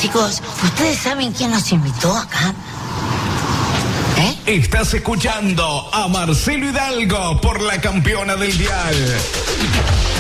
Chicos, ¿ustedes saben quién nos invitó acá? Estás escuchando a Marcelo Hidalgo por la campeona del dial.